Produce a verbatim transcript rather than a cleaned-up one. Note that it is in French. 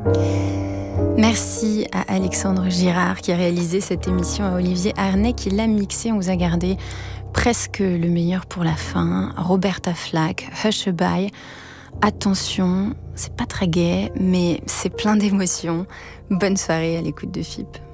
Merci à Alexandre Girard qui a réalisé cette émission, à Olivier Arnay qui l'a mixée. On vous a gardé presque le meilleur pour la fin. Roberta Flack, Hush-a-Bye. Attention, c'est pas très gai, mais c'est plein d'émotions. Bonne soirée à l'écoute de F I P.